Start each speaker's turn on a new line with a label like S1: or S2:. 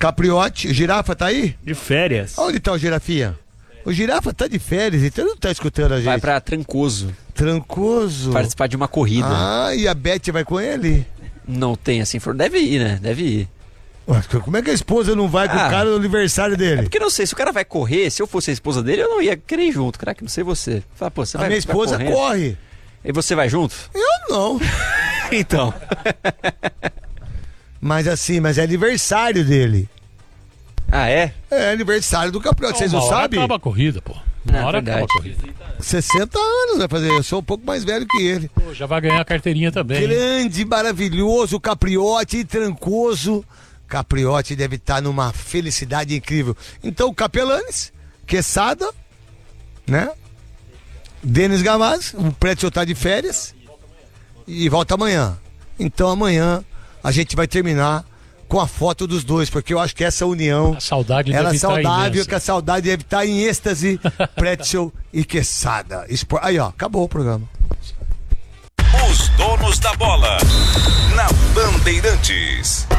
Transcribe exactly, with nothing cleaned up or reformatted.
S1: Capriotti, o Girafa tá aí?
S2: De férias.
S1: Onde tá o Girafinha? O Girafa tá de férias, então ele não tá escutando a gente.
S3: Vai pra Trancoso.
S1: Trancoso.
S3: Participar de uma corrida.
S1: Ah, e a Beth vai com ele?
S3: Não tem assim, for... deve ir, né? Deve ir.
S1: Ué, como é que a esposa não vai com
S3: Ah,
S1: o cara no aniversário dele?
S3: É porque eu não sei, se o cara vai correr, se eu fosse a esposa dele, eu não ia querer ir junto, cara, que não sei você. Fala, pô, você
S1: A
S3: vai,
S1: minha
S3: vai
S1: esposa
S3: correndo?
S1: corre.
S3: E você vai junto?
S1: Eu não.
S3: Então.
S1: Mas assim, mas é aniversário dele.
S3: Ah, é?
S1: É aniversário do Capriotti, vocês não
S4: Uma hora
S1: sabem?
S4: acaba a corrida, pô. Uma
S3: É,
S4: hora
S3: verdade.
S4: acaba a corrida.
S1: sessenta anos vai fazer, eu sou um pouco mais velho que ele.
S4: Pô, já vai ganhar a carteirinha também.
S1: Grande, maravilhoso, Capriotti, Trancoso. Capriotti deve estar numa felicidade incrível. Então, Capelanes, Quesada, né? Denis Gamaz, o Prédio tá de férias e volta amanhã. Então amanhã a gente vai terminar com a foto dos dois, porque eu acho que essa união,
S4: A saudade
S1: ela é
S4: deve estar
S1: saudável,
S4: imensa.
S1: que a saudade deve estar em êxtase. Pretzel e Quesada. Espor... Aí ó, acabou o programa.
S5: Os donos da bola na Bandeirantes.